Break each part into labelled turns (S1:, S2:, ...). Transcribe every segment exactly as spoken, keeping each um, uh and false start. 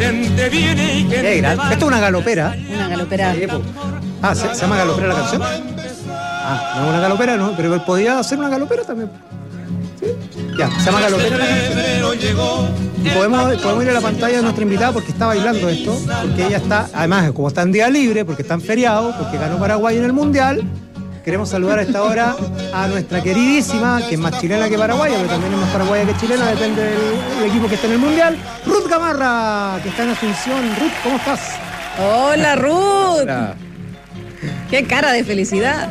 S1: Gente viene y gente
S2: Eh, gran-
S1: va.
S2: Esto es una galopera.
S3: Una galopera.
S2: Sí, po. Ah, ¿se, se llama galopera la canción? Ah, no es una galopera, no, pero él podía hacer una galopera también. ¿Sí? Ya, se llama galopera la canción.
S1: Febrero llegó.
S2: Y podemos, podemos ir a la pantalla de nuestra invitada porque está bailando esto, porque ella está, además, como está en día libre, porque está en feriado, porque ganó Paraguay en el Mundial. Queremos saludar a esta hora a nuestra queridísima, que es más chilena que paraguaya, pero también es más paraguaya que chilena, depende del, del equipo que esté en el Mundial. Ruth Gamarra, que está en Asunción. Ruth, ¿cómo estás?
S3: Hola, Ruth.
S2: Hola.
S3: Qué cara de felicidad.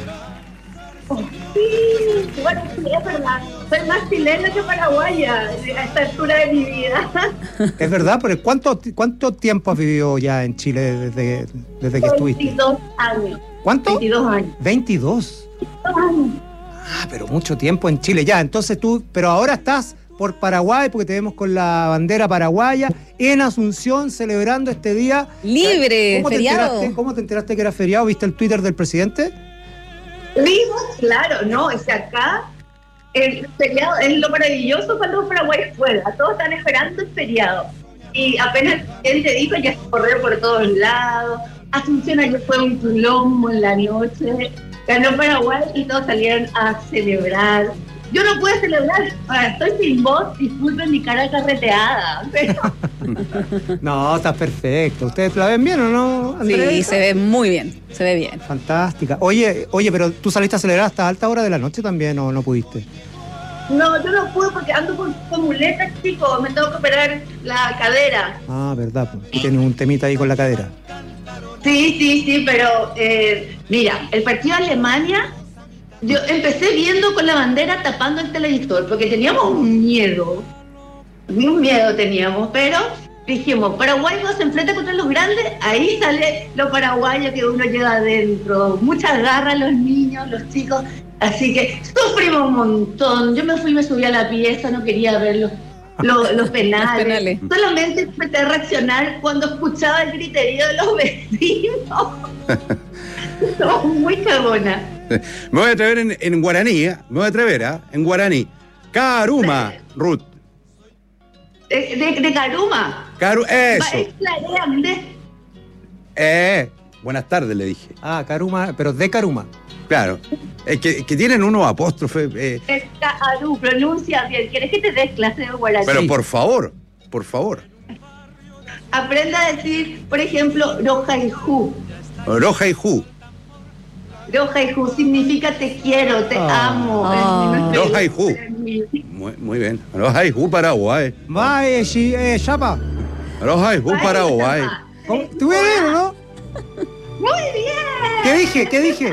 S4: Sí, bueno, sí, es verdad. Soy más chilena que paraguaya a esta altura de mi vida.
S2: Es verdad, pero ¿cuánto, cuánto tiempo has vivido ya en Chile desde, desde que estuviste?
S4: veintidós años.
S2: ¿Cuánto?
S4: veintidós años.
S2: veintidós.
S4: veintidós años.
S2: Ah, pero mucho tiempo en Chile ya. Entonces tú, pero ahora estás por Paraguay, porque te vemos con la bandera paraguaya en Asunción celebrando este día.
S3: Libre,
S2: ¿Cómo te
S3: feriado.
S2: enteraste, ¿Cómo te enteraste que era feriado? ¿Viste el Twitter del presidente?
S4: Vimos, claro, no, es que acá el feriado es lo maravilloso cuando Paraguay es fuera. Todos están esperando el feriado. Y apenas él te dijo, ya se corrió por todos lados. Asunción ayer fue un quilombo en la noche. Ganó Paraguay y todos salieron a celebrar. Yo no pude celebrar, ahora estoy sin voz, disculpen mi cara carreteada, pero
S2: No, está perfecto. ¿Ustedes la ven bien o no, Andrea?
S3: Sí, se ve muy bien, se ve bien.
S2: Fantástica. Oye, oye, pero tú saliste a celebrar hasta alta hora de la noche también, ¿o no pudiste?
S4: no, yo no pude porque ando con, con muletas, chicos, me tengo que operar la cadera.
S2: Ah, verdad, pues. Tú tienes un temita ahí con la cadera.
S4: Sí, sí, sí, pero eh, mira, el partido de Alemania, yo empecé viendo con la bandera tapando el televisor, porque teníamos un miedo, un miedo teníamos, pero dijimos, Paraguay no se enfrenta contra los grandes, ahí sale lo paraguayo que uno lleva adentro, muchas garras los niños, los chicos, así que sufrimos un montón, yo me fui, me subí a la pieza, no quería ver los, los, los penales.
S3: Los penales.
S4: Solamente empecé a reaccionar cuando escuchaba el griterío de los vecinos. Somos muy cagonas.
S5: Me voy a atrever en, en guaraní, ¿eh? Me voy a atrever, ¿eh? En guaraní. Karuma, Ruth.
S4: De, de, de Caruma.
S5: Caru, eso.
S4: Va, es la idea, ¿entendés?
S5: Eh, buenas tardes, le dije.
S2: Ah, Caruma, pero de Caruma.
S5: Claro. Es que, que tienen unos apóstrofes. Eh,
S4: Es Caru, pronuncia bien. ¿Quieres que te des clase de guaraní?
S5: pero por favor, por favor.
S4: Aprenda a decir, por ejemplo, Rojaijú.
S5: Roja y Ju.
S4: Rojaijú significa te quiero, te
S2: Ah.
S4: amo.
S3: Ah.
S4: Es nuestro-
S5: Rojaijú. Muy, muy bien. Roja y Ju, Paraguay.
S2: Va, eh, Chi- eh, Chapa.
S5: Roja y Ju,
S4: Vaya,
S5: Paraguay.
S4: papá.
S2: ¿Cómo? ¿Estuve bien o no?
S4: Muy bien.
S2: ¿Qué dije? ¿Qué dije?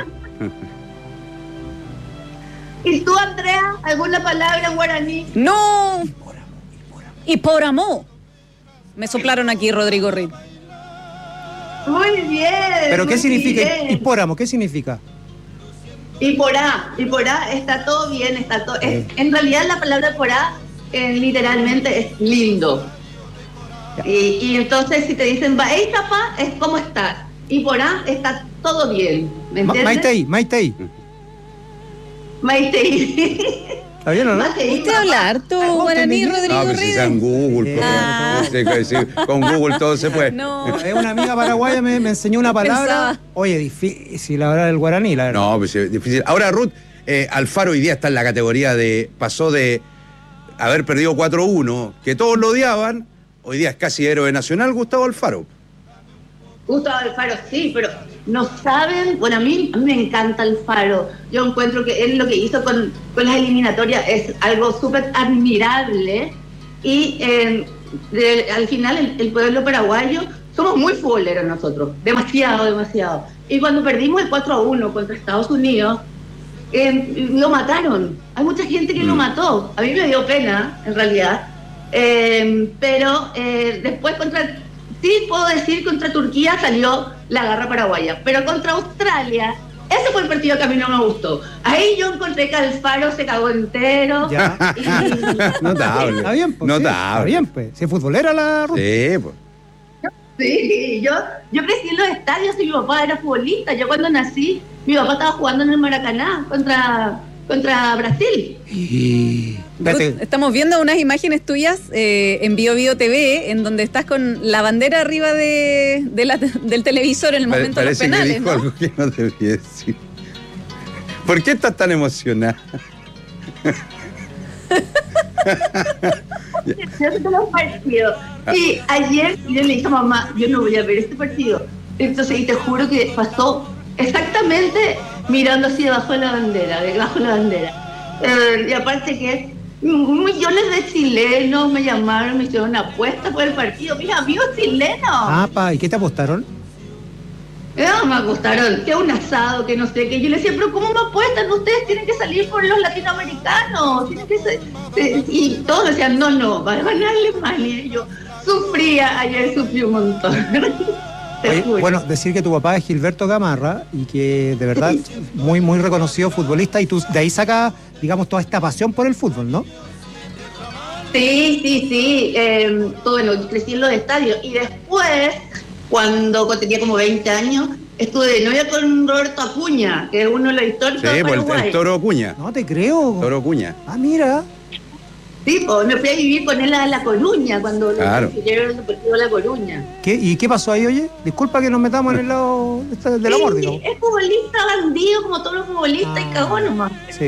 S4: ¿Y tú, Andrea, alguna palabra en guaraní?
S3: ¡No! Y por amor. Me soplaron aquí, Rodrigo Reed.
S4: Muy bien.
S2: ¿Pero qué
S4: muy
S2: significa?
S4: bien.
S2: Hipóramo, ¿qué significa?
S4: Y por A, y por A está todo bien, está todo. es- en realidad la palabra por A eh, literalmente es lindo.
S2: Ya.
S4: Y, y entonces si te dicen va, hey papá, es cómo estás. Y por A está todo bien. ¿Me
S2: Ma-
S4: entiendes?
S2: Maitei, Maitei.
S4: Maite.
S2: ¿Está bien o no?
S3: ¿Usted habla harto guaraní, Rodrigo
S5: No, pues si sea
S3: Reed?
S5: en Google. pues,
S3: Ah.
S5: sí, sí, sí, con Google todo se puede.
S3: No.
S2: Es una amiga paraguaya, me, me enseñó una palabra.
S3: Pensaba.
S2: Oye, difícil hablar el guaraní, la verdad.
S5: No, pues es difícil. Ahora, Ruth, eh, Alfaro hoy día está en la categoría de. Pasó de haber perdido cuatro uno, que todos lo odiaban. Hoy día es casi héroe nacional, Gustavo Alfaro.
S4: Gustavo Alfaro, sí, pero no saben, bueno, a mí, a mí me encanta Alfaro. Yo encuentro que él lo que hizo con, con las eliminatorias es algo súper admirable. Y eh, de- al final el, el pueblo paraguayo somos muy futboleros nosotros, demasiado, demasiado. Y cuando perdimos el cuatro a uno contra Estados Unidos, eh, lo mataron. Hay mucha gente que lo
S5: Mm.
S4: mató. A mí me dio pena, en realidad. Eh, pero eh, después contra, sí puedo decir, contra Turquía salió la garra paraguaya, pero contra Australia, ese fue el partido que a mí no me gustó. Ahí yo encontré que Alfaro se cagó entero.
S2: Ya.
S4: Y-
S5: Notable.
S2: Está bien, pues. sí,
S5: Notable.
S2: Está bien, pues. Si es futbolera la Ruth.
S5: Sí, pues.
S4: Sí, yo, yo crecí en los estadios y mi papá era futbolista. Yo cuando nací, mi papá estaba jugando en el Maracaná contra, contra Brasil.
S2: Y Vete.
S3: Ruth, estamos viendo unas imágenes tuyas eh, en Bio Bio T V, en donde estás con la bandera arriba de, de la, del televisor en el momento de los
S5: Parece
S3: penales,
S5: que dijo
S3: ¿no?
S5: algo que no debía decir. ¿Por qué estás tan emocionada?
S4: De los partidos. Y ayer yo le dije a mamá, yo no voy a ver este partido. Entonces, y te juro que pasó exactamente mirando así debajo de la bandera, debajo de la bandera. Eh, y aparte que millones de chilenos me llamaron, me hicieron una apuesta por el partido. Mis amigos chilenos.
S2: Ah, pa, ¿y qué te apostaron?
S4: No, me gustaron, que un asado, que no sé qué. Yo le decía, pero ¿cómo me apuestan? Ustedes tienen que salir por los latinoamericanos. Tienen que ser... Y todos me decían, no, no, va a ganar Alemania. Y yo sufría, ayer sufrí un montón.
S2: Oye, bueno, decir que tu papá es Gilberto Gamarra y que de verdad muy, muy reconocido futbolista, y tú de ahí sacas, digamos, toda esta pasión por el fútbol, ¿no?
S4: Sí, sí, sí. Eh, todo, bueno, crecí en los estadios. Y después, cuando tenía como veinte años, estuve de novia con Roberto Acuña, que es uno de los históricos
S5: Sí,
S4: de
S5: pues el,
S4: Paraguay.
S5: el Toro Acuña.
S2: No te creo.
S5: Toro Acuña.
S2: Ah, mira.
S4: Sí, pues me fui a vivir con él a La Coruña, cuando
S5: Claro.
S4: nos llegaron el Deportivo de La Coruña.
S2: ¿Qué, ¿Y qué pasó ahí, oye? Disculpa que nos metamos en el lado este- del amor,
S4: Sí,
S2: digamos.
S4: es futbolista bandido, como todos los futbolistas,
S2: Ah.
S4: y cagó nomás.
S2: Sí.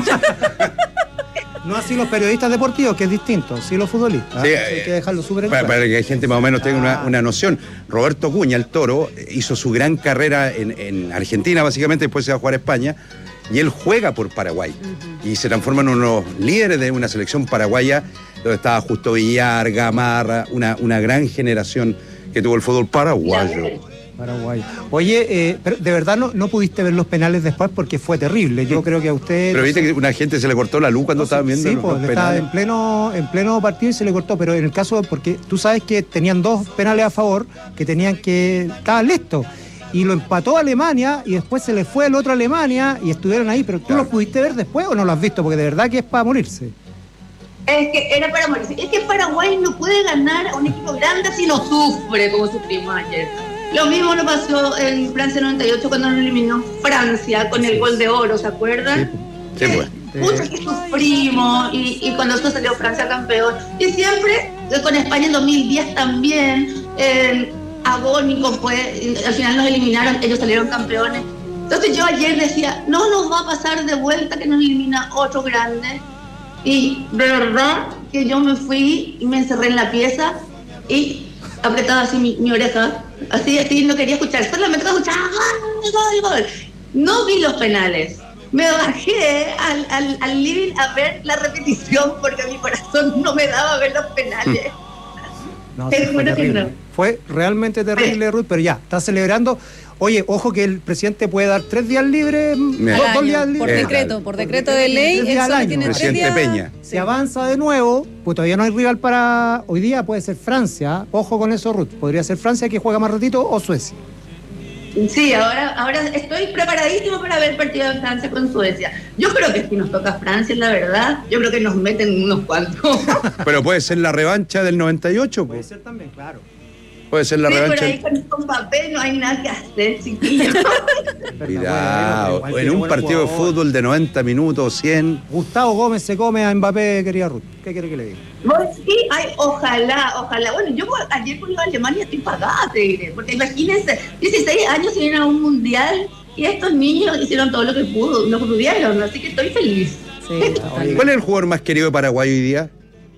S2: No así los periodistas deportivos, que es distinto, sí los futbolistas.
S5: Sí,
S2: Eso hay
S5: eh,
S2: que dejarlo súper en
S5: Para,
S2: claro.
S5: para que la gente más o menos tenga una,
S2: Ah.
S5: una noción. Roberto Acuña, el Toro, hizo su gran carrera en, en Argentina, básicamente, después se va a jugar a España, y él juega por Paraguay. Y se transforma en uno de los líderes de una selección paraguaya, donde estaba Justo Villar, Gamarra, una, una gran generación que tuvo el fútbol paraguayo.
S2: Paraguay. Oye, eh, pero de verdad no, no pudiste ver los penales después porque fue terrible. Yo creo que a usted...
S5: Pero viste que una gente se le cortó la luz cuando
S2: No,
S5: estaban viendo
S2: sí,
S5: los,
S2: pues,
S5: los
S2: estaba
S5: penales.
S2: en pleno, en pleno partido y se le cortó, pero en el caso, porque tú sabes que tenían dos penales a favor, que tenían que, estaban listos, y lo empató Alemania, y después se le fue el otro a Alemania, y estuvieron ahí, pero ¿tú
S5: Claro.
S2: los pudiste ver después o no lo has visto? Porque de verdad que es para morirse.
S4: Es que era para morirse. Es que Paraguay no puede ganar a un equipo grande si no sufre, como sufrimos ayer. Lo mismo nos pasó en Francia noventa y ocho cuando nos eliminó Francia con el gol de oro, ¿se acuerdan?
S5: Sí, pues.
S4: Mucho que sufrimos y, y cuando eso salió Francia campeón. Y siempre, eh, con España en dos mil diez también, eh, agónico fue, eh, al final nos eliminaron, ellos salieron campeones. Entonces yo ayer decía, no nos va a pasar de vuelta que nos elimina otro grande. Y de verdad que yo me fui y me encerré en la pieza y apretaba así mi, mi oreja, así, así no quería escuchar, solamente escuchaba gol, gol, gol. No vi los penales. Me bajé al, al, al living a ver la repetición porque mi corazón no me daba a ver los penales.
S2: No,
S4: Te
S2: sí, fue
S4: juro que
S2: terrible.
S4: no.
S2: Fue realmente terrible, Ruth, pero ya, está celebrando. Oye, ojo que el presidente puede dar tres días libres,
S5: Mira.
S2: dos,
S3: Al
S2: dos
S3: año,
S2: días
S3: por
S2: libres.
S3: decreto, por decreto de ley,
S2: Tres
S3: él
S2: días al
S3: solo
S2: año.
S3: tiene tres
S5: Presidente
S3: días.
S5: Peña.
S2: Se avanza de nuevo, pues todavía no hay rival para hoy día, puede ser Francia. Ojo con eso, Ruth. Podría ser Francia, que juega más ratito, o Suecia.
S4: Sí, ahora, ahora estoy preparadísimo para ver el partido de Francia con Suecia. Yo creo que si nos toca Francia, la verdad, yo creo que nos meten unos cuantos.
S5: Pero puede ser la revancha del noventa y ocho, pues.
S2: ser también, claro.
S5: Puede ser la
S4: Sí,
S5: revancha.
S4: pero ahí con, con papel no hay nada que hacer, chiquillos.
S5: Cuidado, en un partido de fútbol de noventa minutos, cien.
S2: Gustavo Gómez se come a Mbappé, querida Ruth. ¿Qué quiere que le diga?
S4: Vos sí, ay, ojalá, ojalá. Bueno, yo ayer con Alemania estoy pagada, te diré. Porque imagínense, dieciséis años se vienen a un mundial y estos niños hicieron todo lo que pudo, lo que pudieron, así que estoy feliz.
S3: Sí, totalmente.
S5: ¿Cuál es el jugador más querido de Paraguay hoy día?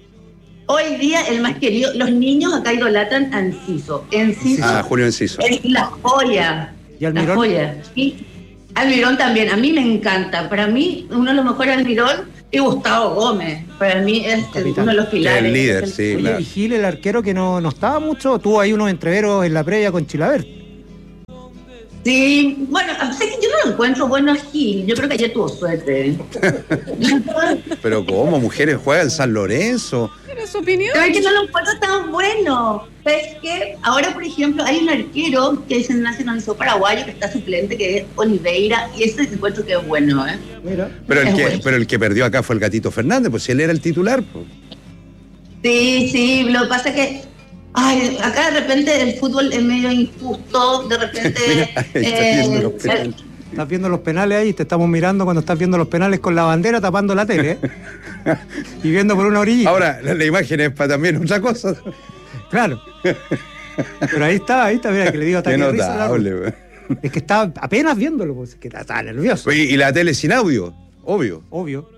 S4: Hoy día el más querido, los niños acá idolatran a Enciso. Enciso
S5: Ah, Julio Enciso.
S4: es la joya.
S2: ¿Y Almirón?
S4: La joya. Y Almirón también, a mí me encanta. Para mí, uno de los mejores Almirón y Gustavo Gómez. Para mí es
S2: Capitán.
S4: uno de los pilares.
S5: El líder,
S4: Es el-
S5: sí,
S2: Oye,
S5: claro.
S2: y Gil, el arquero que no, no estaba mucho, tuvo ahí unos entreveros en la previa con Chilaver.
S4: Sí, bueno, sé que yo no lo encuentro bueno a Gil. Yo creo que ayer tuvo suerte.
S5: Pero ¿cómo? Mujeres juegan en San Lorenzo.
S3: ¿Tiene su opinión?
S4: Pero es que no lo encuentro tan bueno. ¿Sabes qué? Ahora, por ejemplo, hay un arquero que se nacionalizó paraguayo que está suplente, que es Oliveira, y ese encuentro que es bueno, ¿eh?
S2: Mira.
S5: Pero el,
S4: Es
S5: que,
S4: bueno.
S5: pero el que perdió acá fue el Gatito Fernández, pues si él era el titular. Pues.
S4: Sí, sí, lo que pasa es que ay, acá de repente el fútbol es medio injusto, de repente
S5: Mira, ahí está
S4: eh,
S5: viendo los penales.
S2: Estás viendo los penales ahí, te estamos mirando cuando estás viendo los penales con la bandera tapando la tele, ¿eh? Y viendo por una orillita.
S5: Ahora, la, la imagen es para también otra cosa.
S2: Claro. Pero ahí está, ahí está, mira, que le digo
S5: Qué
S2: ataque de risa a la
S5: notable,
S2: Ruth.
S5: weón.
S2: Es que estaba apenas viéndolo, pues, que estaba nervioso.
S5: Oye, y la tele sin audio, obvio.
S2: Obvio.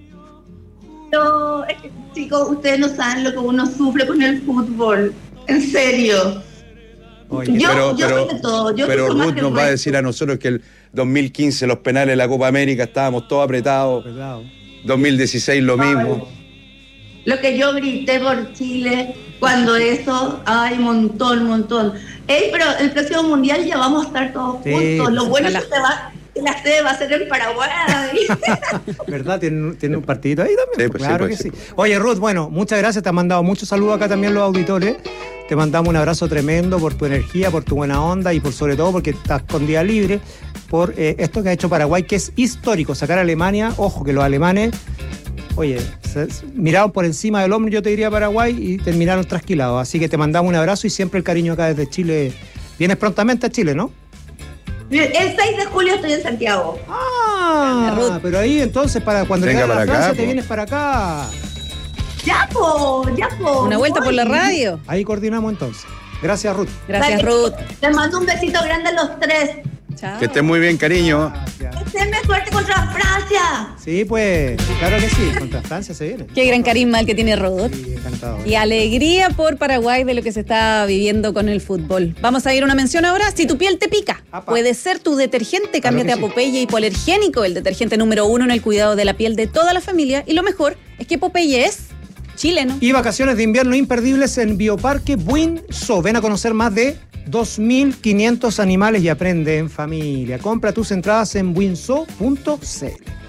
S4: No, es que, chicos, ustedes no saben lo que uno sufre con el fútbol. En serio.
S2: Oye,
S4: Yo-
S5: pero
S4: yo
S5: pero,
S4: fui de todo, yo
S5: pero
S4: fui más
S5: Ruth
S4: que
S5: nos
S4: el
S5: va a
S4: resto.
S5: decir a nosotros que el dos mil quince los penales de la Copa América estábamos todos apretados.
S2: cuidado.
S5: dos mil dieciséis lo mismo.
S4: Lo que yo grité por Chile cuando eso, ay, montón, montón. Ey, pero el próximo mundial ya vamos a estar todos
S2: Sí,
S4: juntos. Lo bueno es
S3: ojalá.
S4: que, se va, que la sede va a ser en Paraguay.
S2: ¿Verdad? ¿Tiene, tiene un partidito ahí también?
S5: Sí, pues
S2: claro
S5: sí,
S2: que
S5: pues
S2: sí. Oye, Ruth, bueno, muchas gracias. Te han mandado muchos saludos acá también los auditores. Te mandamos un abrazo tremendo por tu energía, por tu buena onda y por sobre todo porque estás con día libre por eh, esto que ha hecho Paraguay, que es histórico. Sacar a Alemania, ojo que los alemanes, oye, se, se miraron por encima del hombro, yo te diría Paraguay, y terminaron trasquilados. Así que te mandamos un abrazo y siempre el cariño acá desde Chile. Vienes prontamente a Chile, ¿no?
S4: El seis de julio estoy en Santiago.
S2: Ah,
S3: Ruth.
S2: pero ahí entonces para cuando
S5: Venga
S2: llegas a
S5: para
S2: la
S5: acá,
S2: Francia te
S5: po.
S2: vienes para acá.
S4: Ya, po, ya, po.
S3: Una vuelta por la radio.
S2: Ahí coordinamos entonces. Gracias, Ruth.
S3: Gracias,
S4: Vale.
S3: Ruth.
S4: Les mando un besito grande a los tres.
S3: Chao.
S5: Que estén muy bien, cariño.
S2: Gracias.
S4: Estén suerte contra Francia.
S2: Sí, pues, claro que sí. Contra Francia se viene.
S3: Qué gran carisma el que tiene Ruth.
S2: Sí, encantado.
S3: Y alegría por Paraguay de lo que se está viviendo con el fútbol. Vamos a ir a una mención ahora. Si tu piel te pica,
S2: Apa.
S3: puede ser tu detergente.
S2: Claro
S3: Cámbiate
S2: que
S3: a
S2: sí.
S3: Popeye Hipoalergénico, el detergente número uno en el cuidado de la piel de toda la familia. Y lo mejor es que Popeye es chileno.
S2: Y vacaciones de invierno imperdibles en Bioparque Buin Zoo. Ven a conocer más de dos mil quinientos animales y aprende en familia. Compra tus entradas en buinzoo punto c l.